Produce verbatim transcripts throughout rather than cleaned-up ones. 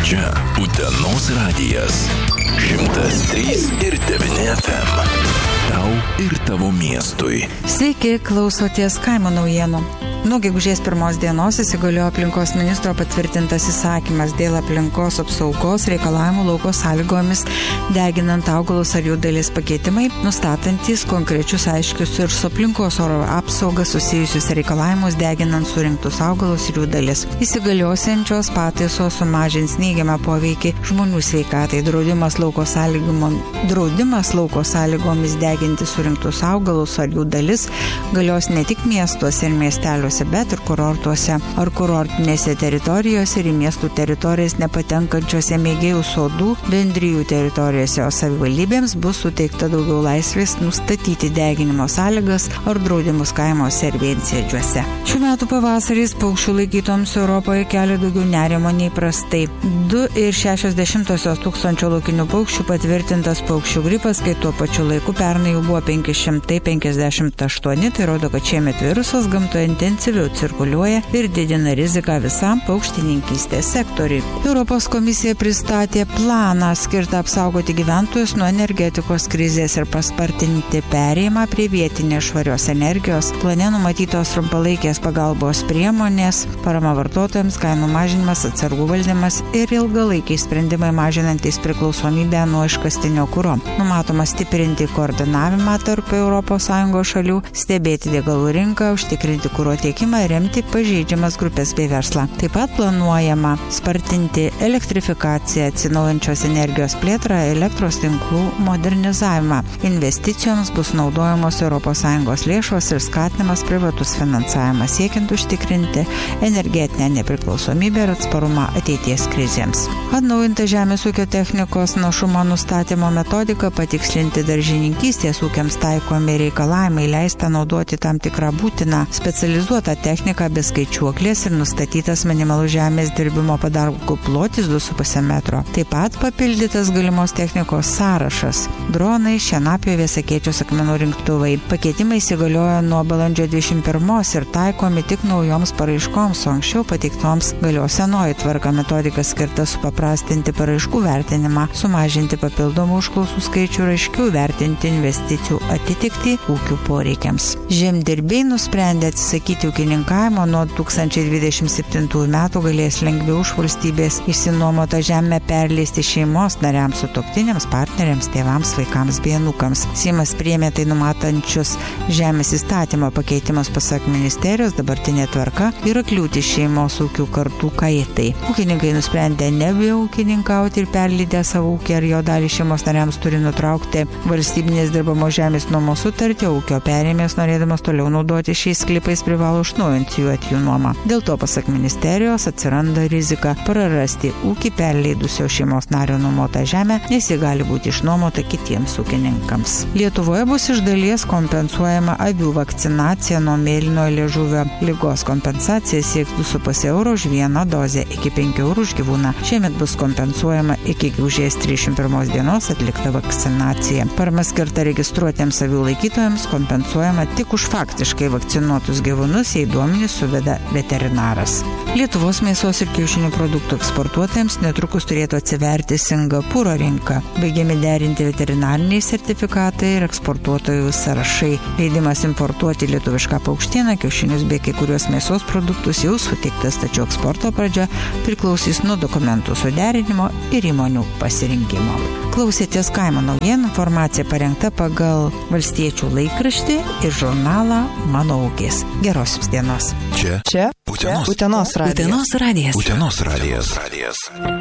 Čia Utenos radijas. šimtas trys ir devyni F M. Tau ir tavo miestui. Sveiki, klausotės kaimo naujienų. Nuo gegužės pirmos dienos įsigaliojo aplinkos ministro patvirtintas įsakymas dėl aplinkos apsaugos reikalavimų lauko sąlygomis deginant augalus ar jų dalis pakeitimai, nustatantys konkrečius aiškius ir su aplinkos oro apsauga susijusius reikalavimus deginant surinktus augalus ir jų dalis. Įsigaliosiančios pataisos sumažins neigiamą poveikį žmonių sveikatai. Draudimas lauko sąlygom, draudimas lauko sąlygomis deginti surinktus augalus ar jų dalis galios ne tik miestuose ir miesteliuose, bet ir kurortuose ar kurortinėse teritorijose ir į miestų teritorijas nepatenkančiose mėgėjų sodų bendrijų teritorijose, o savivaldybėms bus suteikta daugiau laisvės nustatyti deginimo sąlygas ar draudimus kaimuose ir viensėdžiuose. Šių metų pavasaris paukščių laikytoms Europoje kelia daugiau nerimo nei prastai. du ir šešios dešimtosios tūkstančio laukinių paukščių patvirtintas paukščių gripas, kai tuo pačiu laiku pernai jau buvo penki šimtai penkiasdešimt aštuoni, tai rodo, kad šiemet virusas gamtoje intensyviau cirkuliuoja ir didina riziką visam paukštininkystės sektoriui. Europos komisija pristatė planą skirtą apsaugoti gyventojus nuo energetikos krizės ir paspartinti perėjimą prie vietinės švarios energijos. Plane numatytos trumpalaikės pagalbos priemonės, parama vartotojams, kainų mažinimas, atsargų valdymas ir ilgalaikiai sprendimai mažinantys priklausomybę nuo iškastinio kuro. Numatoma stiprinti koordinavimą tarp Europos Sąjungos šalių, stebėti degalų rinką, užtikrinti kuro tiekimą ir remti pažeidžiamas grupės bei verslą. Taip pat planuojama spartinti elektrifikaciją, atsinaujančios energijos plėtrą, elektros tinklų modernizavimą. Investicijoms bus naudojamos Europos Sąjungos lėšos ir skatinamas privatus finansavimas, siekiant užtikrinti energetinę nepriklausomybę ir atsparumą ateities krizėms. Atnaujinta žemės ūkio technikos našumo nustatymo metodika, patikslinti daržininkystės ūkiams taikomi reikalavimai, leista naudoti tam tikrą būtiną specializuotą techniką be skaičiuoklės ir nustatytas minimalus žemės dirbimo padargų plotis du su puse metro. Taip pat papildytas galimos technikos sąrašas. Dronai, šienapjovės, akėčios akmenų rinktuvai. Pakeitimai įsigaliojo nuo balandžio dvidešimt pirmos ir taikomi tik naujoms paraiškoms, o anksčiau pateiktoms galiojo senoji tvarka. Metodika skirta supaprastinti paraiškų vertinimą, sumažinti papildomų užklausų skaičių ir aiškiau vertinti investicijų atitikti ūkių poreikiams. Žemdirbiai nusprendė atsisakyti ūkininkavimo nuo du tūkstančiai dvidešimt septintųjų metų galės lengviau už valstybės išsinuomotą žemę perleisti šeimos nariams, sutuoktiniams, partneriams, tėvams, vaikams bei anūkams. Seimas priėmė tai numatančius žemės įstatymo pakeitimus. Pasak ministerijos, dabartinė tvarka yra kliūtis šeimos ūkių kartų kaitai. Ūkininkai nusprendė nebeūkininkauti ir perleidę savo ūkį ar jo dalį šeimos nariams turi nutraukti valstybinės dirbamos žemės nuomos sutartį, ūkio perėmės norėdamas toliau naudoti šiais sklypais privalo užnaujinti jų nuomą. Dėl to, pasak ministerijos, atsiranda rizika prarasti ūkį perleidusio šeimos nario nuomotą žemę, nes ji gali būti išnuomota kitiems ūkininkams. Lietuvoje bus iš dalies kompensuojama avių vakcinacija nuo mėlynojo liežuvio ligos. Kompensacija sieks du su puse euro už vieną dozę, iki penkių eurų už gyvūną. Šiemet bus kompensuojama iki gegužės trisdešimt pirmos dienos atlikta vakcinacija. Parama skirta registruotiems avių laikytojams, kompensuojama tik už faktiškai vakcinuotus gyvūnus, jei duomenys suveda veterinaras. Lietuvos mėsos ir kiaušinių produktų eksportuotojams netrukus turėtų atsiverti Singapūro rinka. Baigiami derinti veterinariniai sertifikatai ir eksportuotojų sąrašai. Leidimas importuoti lietuvišką paukštieną, kiaušinius bei kai kuriuos mėsos produktus jau suteiktas, tačiau eksporto pradžia priklausys nuo dokumentų suderinimo ir įmonių pasirinkimo. Klausėtės kaimo naujienų, informacija parengta pagal Valstiečių laikraštį ir žurnalą Mano ūkis. Geros dienos. Čia. Čia. Utenos. Utenos radijas. Utenos radijas. Utenos radijas.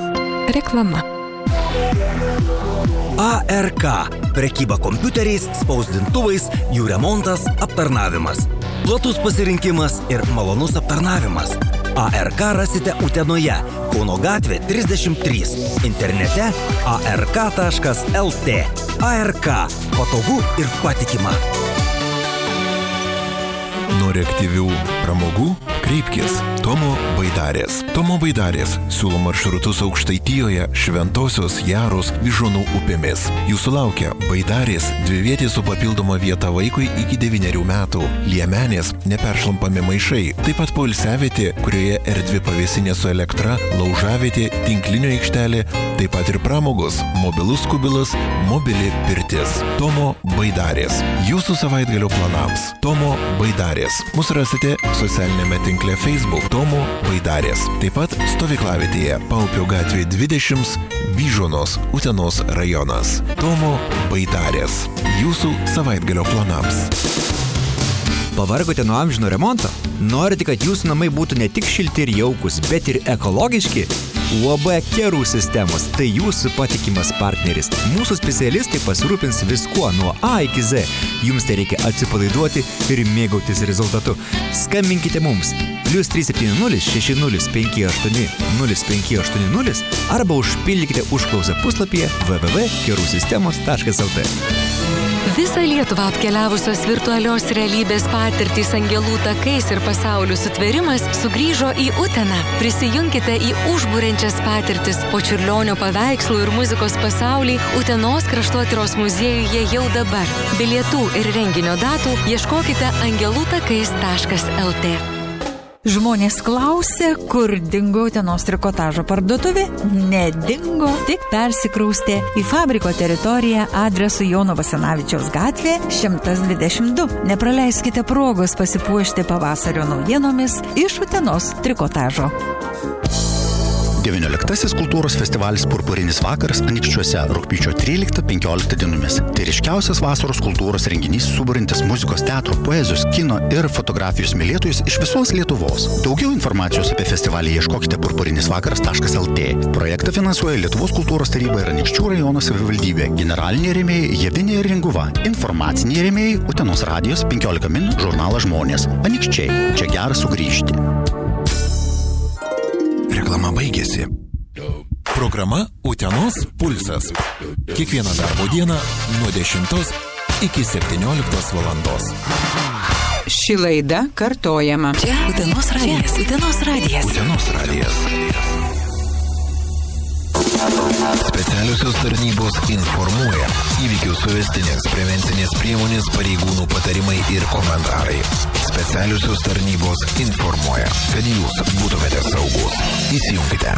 Reklama. A R K. Prekyba kompiuteriais, spausdintuvais, jų remontas, aptarnavimas. Platus pasirinkimas ir malonus aptarnavimas. A R K rasite Utenoje, Kauno gatvė trisdešimt trys. Internete a r k taškas l t. A R K. Patogu ir patikima. Nori aktyvių pramogų? Kreipkis Tomo Baidarės. Tomo Baidarės siūlo maršrutus Aukštaitijoje, Šventosios, Jaros, Vyžonų upėmis. Jūsų laukia Baidarės dvivietė su papildoma vieta vaikui iki devynerių metų, Liemenės, neperšlampami maišai, taip pat poilsiavietė, kurioje erdvi pavėsinė su elektra, laužavietė, tinklinio aikštelė, taip pat ir pramogos, mobilus kubilas, mobili pirtis. Tomo Baidarės. Jūsų savaitgalio planams. Tomo Baidarės. Mūsų rasite socialinėme tinkle Facebook Tomo Baidarės. Taip pat stovyklavietėje Paupio gatvė dvidešimt, Vyžonos, Utenos rajonas. Tomo Baidarės. Jūsų savaitgalio planams. Pavargote nuo amžino remonto? Norite, kad jūsų namai būtų ne tik šilti ir jaukus, bet ir ekologiški? U A B Kerų sistemos – tai jūsų patikimas partneris. Mūsų specialistai pasirūpins viskuo nuo A iki Z. Jums tai reikia atsipalaiduoti ir mėgautis rezultatu. Skambinkite mums plius trys septyni nulis šeši nulis penki aštuoni nulis penki aštuoni nulis arba užpildykite užklausą puslapyje w w w taškas kerų sistemos taškas l t. Visą Lietuvą apkeliavusios virtualios realybės patirtys Angelų takais ir pasaulių sutvėrimas sugrįžo į Uteną. Prisijunkite į užburiančias patirtis po Čiurlionio paveikslų ir muzikos pasaulį Utenos kraštotyros muziejuje jau dabar. Bilietų ir renginio datų ieškokite angelų takais taškas l t. Žmonės klausė, kur dingo Utenos trikotažo parduotuvė? Nedingo, tik persikraustė į fabriko teritoriją adresu Jono Basanavičiaus gatvė šimtas dvidešimt du. Nepraleiskite progos pasipuošti pavasario naujienomis iš Utenos trikotažo. devynioliktasis kultūros festivalis Purpurinis vakaras Anykščiuose rugpjūčio tryliktą penkioliktą dienomis. Tai ryškiausias vasaros kultūros renginys suburintis muzikos, teatro, poezijos, kino ir fotografijos mylėtojus iš visos Lietuvos. Daugiau informacijos apie festivalį ieškokite purpurinis vakaras taškas l t. Projektą finansuoja Lietuvos kultūros taryba ir Anykščių rajono savivaldybė. Generaliniai rėmėjai Javinė ir Ringuva. Informaciniai rėmėjai Utenos radijos penkiolika min žurnalas Žmonės. Anykščiai. Čia geras sugrįžti. Reklama baigėsi. Programa Utenos pulsas. Kiekvieną darbo dieną nuo dešimtos iki septynioliktos valandos. Ši laida kartojama. Čia Utenos radijas. Utenos radijas. Utenos radijas. Specialiosios tarnybos informuoja. Įvykių suvestinės, prevencinės priemonės, pareigūnų patarimai ir komentarai. Specialiosios tarnybos informuoja, kad jūs būtumėte saugus. Įsijunkite.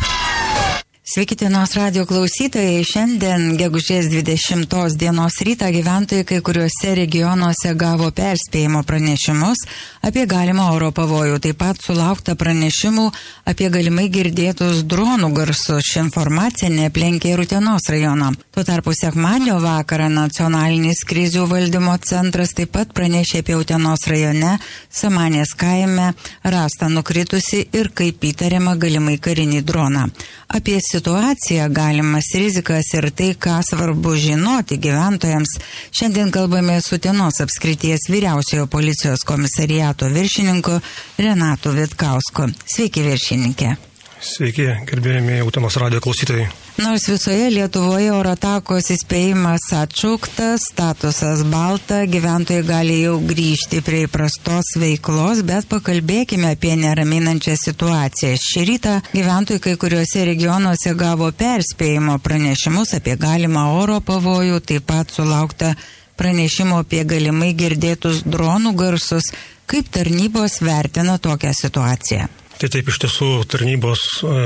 Sveiki, Utenos radijo klausytojai. Šiandien, gegužės dvidešimtos dienos rytą, gyventojai kai kuriuose regionuose gavo perspėjimo pranešimus apie galimą oro pavojų. Taip pat sulaukta pranešimų apie galimai girdėtus dronų garsus. Ši informacija neaplenkė ir Utenos rajoną. Tuo tarpu sekmadienio vakarą Nacionalinis krizių valdymo centras taip pat pranešė apie Utenos rajone Samanės kaime rastą nukritusi ir kaip įtariama galimai karinį droną. Apie situaciją, galimas rizikas ir tai, ką svarbu žinoti gyventojams, šiandien kalbame su Utenos apskrities vyriausiojo policijos komisariato viršininku Renatu Vitkausku. Sveiki, viršininkė. Sveiki, gerbėjami Utenos radijo klausytojai. Nors visoje Lietuvoje oro atakos įspėjimas atšauktas, statusas balta, gyventojai gali jau grįžti prie įprastos veiklos, bet pakalbėkime apie neraminančią situaciją. Šį rytą gyventojai kai kuriuose regionuose gavo perspėjimo pranešimus apie galimą oro pavojų, taip pat sulaukta pranešimo apie galimai girdėtus dronų garsus. Kaip tarnybos vertina tokią situaciją? Tai taip, iš tiesų tarnybos,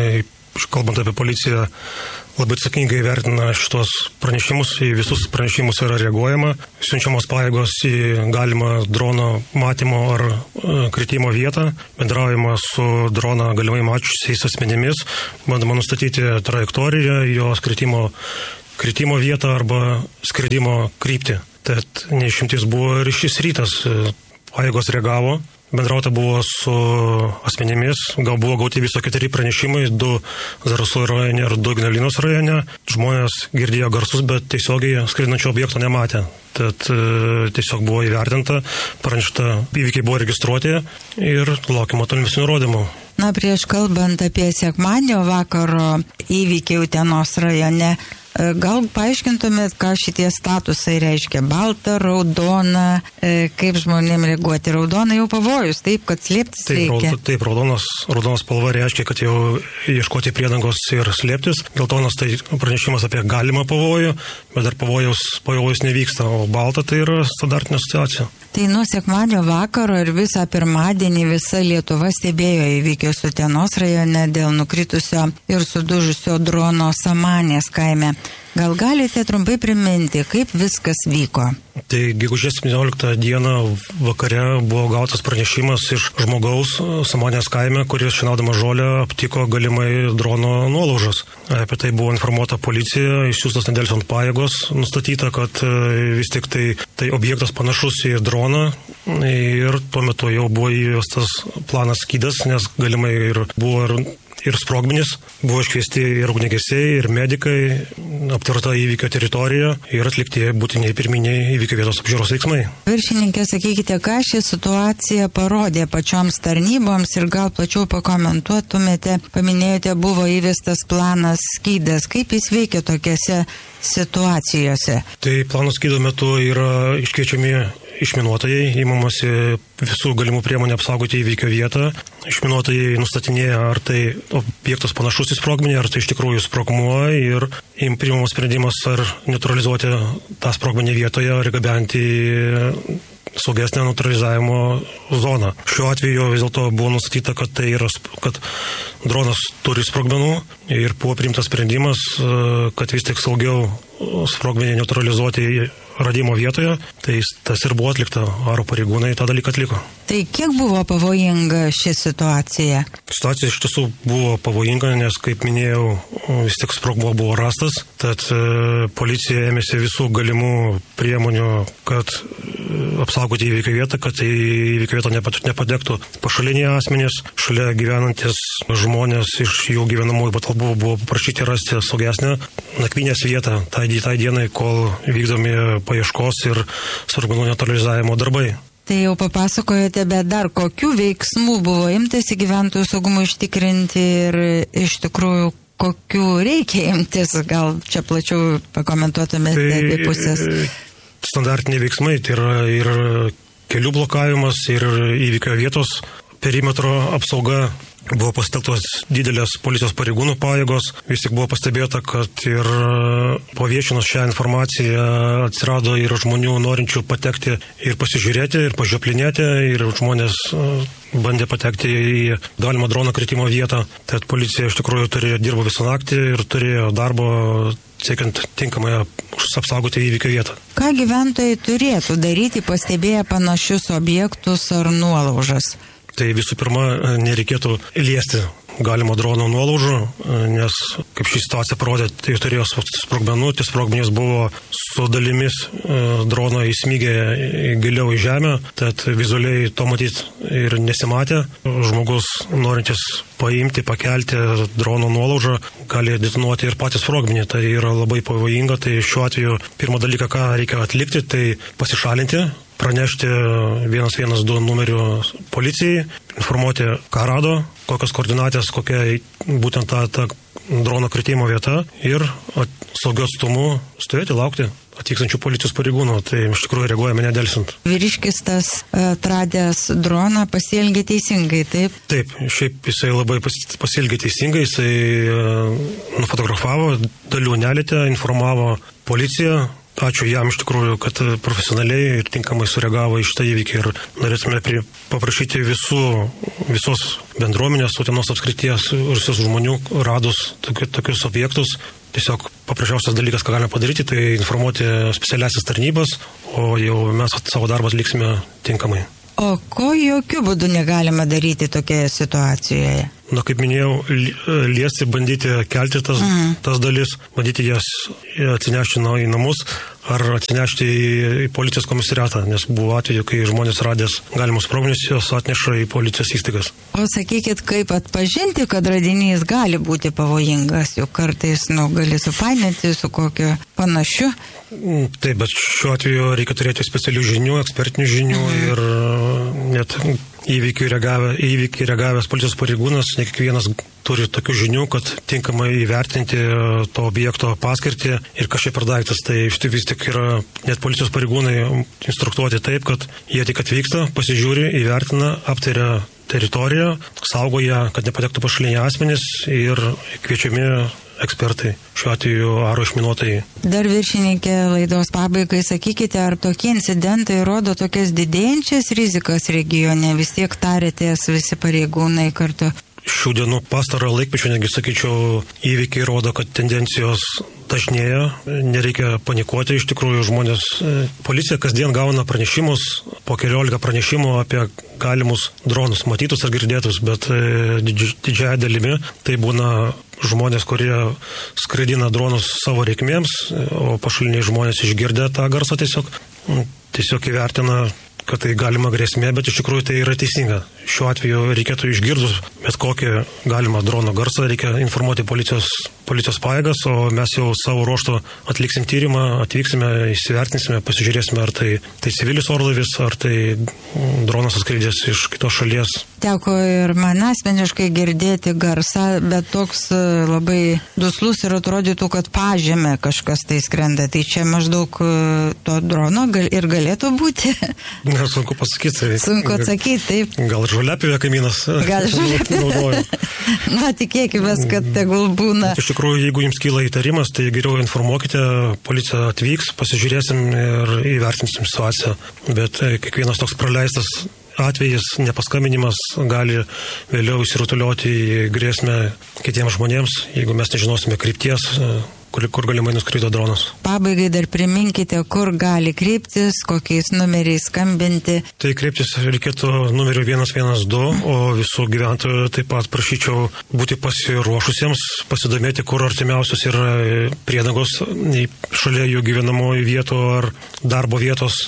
kalbant apie policiją, labai atsakingai vertina šitos pranešimus, į visus pranešimus yra reaguojama, siunčiamos pajėgos į galimą drono matymo ar kritimo vietą, bendraujama su droną galimai mačiusiais asmenimis, bandoma nustatyti trajektoriją, jos kritimo, kritimo vietą arba skridimo kryptį. Tad neišimtis buvo ir šis rytas, pajėgos reagavo. Bendrauta buvo su asmenimis, gal buvo gauti viso keturi pranešimai, du Zarasų rajone ir du Ignalinos rajone. Žmonės girdėjo garsus, bet tiesiogiai skridinančio objekto nematė. Tad e, tiesiog buvo įvertinta, pranešta, įvykiai buvo registruoti ir laukimo tolimesnių nurodymų. Na, prieš kalbant apie sekmadienio vakaro įvykį Utenos rajone, Gal paaiškintumėt, ką šitie statusai reiškia? Balta, raudona, kaip žmonėm reaguoti? Raudona jau pavojus, taip, kad slėptis taip, reikia. Raud, taip, raudonas, raudonas spalva reiškia, kad jau ieškoti priedangos ir slėptis. Geltonas tai pranešimas apie galimą pavojų, bet dar pavojus, pavojus nevyksta, o balta tai yra standartinė situacija. Tai nuo sekmadienio vakaro ir visą pirmadienį visa Lietuva stebėjo įvykius Utenos rajone dėl nukritusio ir sudužusio drono Samanės kaime. Gal galite trumpai priminti, kaip viskas vyko? Tai gegužės septynioliktą dieną vakare buvo gautas pranešimas iš žmogaus Samanės kaime, kuris šinaudamas žolę aptiko galimai drono nuolaužas. Apie tai buvo informuota policija, išsiųstas nedelsiant pajėgos, nustatyta, kad vis tik tai, tai objektas panašus į droną ir tuo metu jau buvo įvestas planas skydas, nes galimai ir buvo ir ir sprogmenys, buvo iškviesti ir ugniagesiai, ir medikai, aptverta įvykio teritorija ir atlikti būtiniai pirminiai įvykio vietos apžiūros veiksmai. Viršininkė, sakykite, ką ši situacija parodė pačioms tarnyboms ir gal plačiau pakomentuotumėte, paminėjote, buvo įvestas planas skydas, kaip jis veikia tokiose situacijose? Tai plano skydo metu yra iškviečiami išminuotojai, įmamasi visų galimų priemonių apsaugoti įvykio vietą. Išminuotojai nustatinėja, ar tai objektas panašus į sprogmenį, ar tai iš tikrųjų sprogmuo ir im priimamas sprendimas, ar neutralizuoti tą sprogmenį vietoje, ar gabenti saugesnę neutralizavimo zoną. Šiuo atveju vis dėlto buvo nustatyta, kad tai yra, kad dronas turi sprogmenų ir buvo priimtas sprendimas, kad vis tik saugiau sprogmenį neutralizuoti radimo vietoje, tai tas ir buvo atlikta, aro pareigūnai tą dalyką atliko. Tai kiek buvo pavojinga ši situacija? Situacija iš tiesų buvo pavojinga, nes, kaip minėjau, vis tik sprogmuo buvo rastas, tad e, policija ėmėsi visų galimų priemonių, kad e, apsaugoti įvykio vietą, kad į įvykio vietą nepatektų pašaliniai asmenys, šalia gyvenantis žmonės iš jų gyvenamųjų patalpų buvo paprašyti rasti saugesnę nakvynės vietą tai, tai dienai, kol vykdomi paieškos ir sprogmenų neutralizavimo darbai. Tai jau papasakojote, bet dar kokių veiksmų buvo imtasi gyventojų saugumų ištikrinti ir iš tikrųjų kokių reikia imtis, gal čia plačiau pakomentuotumėte tai, apie pusės. Standartiniai veiksmai, tai yra ir kelių blokavimas, ir įvykio vietos perimetro apsauga. Buvo pasitelktos didelės policijos pareigūnų pajėgos, vis tik buvo pastebėta, kad ir paviešinus šią informaciją atsirado ir žmonių norinčių patekti ir pasižiūrėti, ir pažioplinėti, ir žmonės bandė patekti į galimą drono kritimo vietą. Tad policija iš tikrųjų turėjo, dirbo visą naktį ir turėjo darbo siekiant tinkamai apsaugoti įvykio vietą. Ką gyventojai turėtų daryti, pastebėję panašius objektus ar nuolaužas? Tai visų pirma, nereikėtų liesti galimo drono nuolaužų, nes, kaip ši situacija parodė, tai turėjo sprogmenų, tie sprogmenys buvo su dalimis drono įsmygę giliau į žemę, tad vizualiai to matyti ir nesimatė. Žmogus norintis paimti, pakelti drono nuolaužą, gali detonuoti ir patys sprogmenį, tai yra labai pavojinga. Tai šiuo atveju pirmą dalyką, ką reikia atlikti, tai pasišalinti, pranešti vienas vienas du numeriu policijai, informuoti, ką rado, kokios koordinatės, kokia būtent ta, ta drono kritimo vieta ir at, saugiu atstumu stovėti, laukti atvykstančių policijos pareigūnų. Tai iš tikrųjų reaguojame nedelsint. Vyriškis tas atradęs droną pasielgė teisingai, taip? Taip, šiaip jisai labai pasielgė teisingai, jisai nufotografavo, dalių nelėtė, informavo policiją. Ačiū jam iš tikrųjų, kad profesionaliai ir tinkamai sureagavo į šitą įvykį ir norėtume pri, paprašyti visų, visos bendruomenės, Utenos apskrities, visus žmonių radus tokius, tokius objektus. Tiesiog paprasčiausias dalykas, ką galime padaryti, tai informuoti specialiasias tarnybas, o jau mes savo darbą atliksime tinkamai. O ko jokių būdų negalima daryti tokioje situacijoje? Na, kaip minėjau, liesti, bandyti kelti tas, mm. tas dalis, bandyti jas atsinešti į namus ar atsinešti į, į policijos komisariatą, nes buvo atveju, kai žmonės radęs galimus sprogmenis, jos atneša į policijos įstaigas. O sakykit, kaip atpažinti, kad radinys gali būti pavojingas, juk kartais, nu, gali supainioti su kokiu panašiu? Taip, bet šiuo atveju reikia turėti specialių žinių, ekspertinių žinių mm. ir net įvykių reagavę, įvykių reagavęs policijos pareigūnas, ne kiekvienas turi tokių žinių, kad tinkamai įvertinti to objekto paskirtį ir kas čia per daiktas. Tai vis tik yra net policijos pareigūnai instruktuoti taip, kad jie tik atvyksta, pasižiūri, įvertina, aptaria teritoriją, saugoja, kad nepatektų pašaliniai asmenys ir kviečiami ekspertai, šiuo atveju aro išminuotojai. Dar viršininkė laidos pabaigai, sakykite, ar tokie incidentai rodo tokias didėjančias rizikas regione, vis tiek tarėtės visi pareigūnai kartu? Šių dienų pastarą laikmečio, negi sakyčiau, įvykiai rodo, kad tendencijos dažnėja, nereikia panikuoti, iš tikrųjų žmonės, policija kasdien gauna pranešimus, po keliolika pranešimų apie galimus dronus, matytus ar girdėtus, bet didži, didžiąją dalimi tai būna žmonės, kurie skraidina dronus savo reikmėms, o pašaliniai žmonės išgirdę tą garsą tiesiog, tiesiog įvertina, kad tai galima grėsmė, bet iš tikrųjų tai yra teisinga. Šiuo atveju reikėtų išgirdus bet kokį galimą drono garsą, reikia informuoti policijos, policijos pajėgas, o mes jau savo ruoštų atliksim tyrimą, atvyksime, įsivertinsime, pasižiūrėsime, ar tai, tai civilis orlaivis, ar tai dronas atskridęs iš kitos šalies. Teko ir man asmeniškai girdėti garsą, bet toks labai duslus ir atrodytų, kad pažemė kažkas tai skrenda. Tai čia maždaug to drono gal, ir galėtų būti. Na, sunku pasakyti. Sunku atsakyti, taip. Gal žoliapjovė kaimynas. Gal žoliapjovė. Na, tikėkime, kad tegul būna. Bet iš tikrųjų, jeigu jums kyla įtarimas, tai geriau informuokite, policija atvyks, pasižiūrėsim ir įvertinsim situaciją. Bet kiekvienas toks praleistas atvejis, nepaskambinimas gali vėliau įsirutulioti į grėsmę kitiems žmonėms, jeigu mes nežinosime krypties, kur, kur galimai nuskrido dronas. Pabaigai dar priminkite, kur gali kreiptis, kokiais numeriais skambinti. Tai kreiptis reikėtų numeriu vienas vienas du, o visų gyventojų taip pat prašyčiau būti pasiruošusiems, pasidomėti, kur artimiausios yra priedangos šalia jų gyvenamojų vietų ar darbo vietos.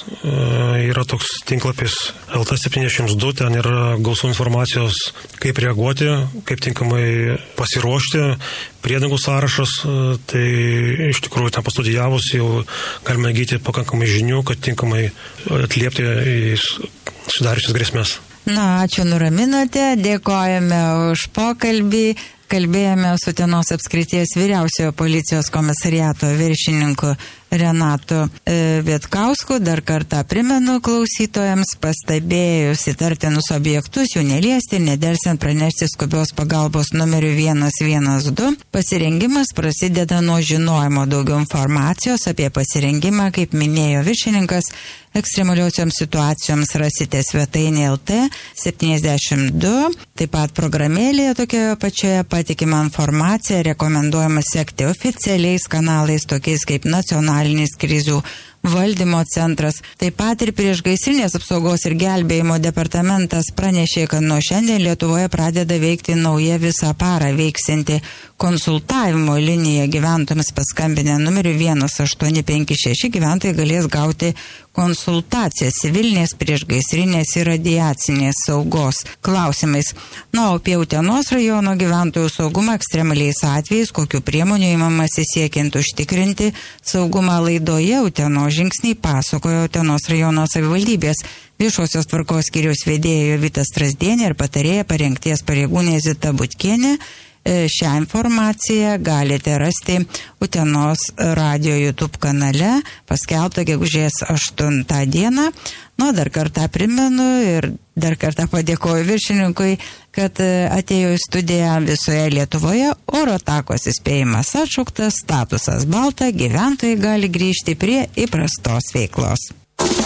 Yra toks tinklapis L T septyniasdešimt du, ten yra gausų informacijos, kaip reaguoti, kaip tinkamai pasiruošti, priedangų sąrašas, tai iš tikrųjų ten pastudijavus jau galime įgyti pakankamai žinių, kad tinkamai atliepti į sudariusias grėsmės. Na, ačiū, nuraminote, dėkojame už pokalbį. Kalbėjome su Utenos apskrities vyriausiojo policijos komisariato viršininku Renatu Vietkausku. Dar kartą primenu klausytojams, pastebėjus įtartinus objektus, jų neliesti ir nedelsiant pranešti skubios pagalbos numeriu vienas vienas du. Pasirengimas prasideda nuo žinojimo. Daugiau informacijos apie pasirengimą, kaip minėjo viršininkas, ekstremaliosioms situacijoms rasite svetainė L T septyniasdešimt du. Taip pat programėlėje tokioje pačioje patikima informacija, rekomenduojama sekti oficialiais kanalais, tokiais kaip nacionalinis krizių valdymo centras. Taip pat ir priešgaisrinės apsaugos ir gelbėjimo departamentas pranešė, kad nuo šiandien Lietuvoje pradeda veikti nauja visą parą veiksianti konsultavimo linija. Gyventojams paskambinę numeriu vienas aštuoni penki šeši gyventojai galės gauti konsultacijas civilinės, priešgaisrinės ir radiacinės saugos klausimais. Na, o apie Utenos rajono gyventojų saugumą ekstremaliais atvejais, kokiu priemonių imamasi siekiant užtikrinti saugumą, laidoje Utenos žingsniai pasakojo Utenos rajono savivaldybės viešosios tvarkos skyriaus vedėja Jovita Strazdienė ir patarėja parengties pareigūnė Zita Butkienė. Šią informaciją galite rasti Utenos radio YouTube kanale, paskelbta gegužės aštuntą dieną. Nu, dar kartą primenu ir dar kartą padėkoju viršininkui, kad atėjo į studiją visoje Lietuvoje. Oro atakos įspėjimas atšauktas, statusas balta, gyventojai gali grįžti prie įprastos veiklos.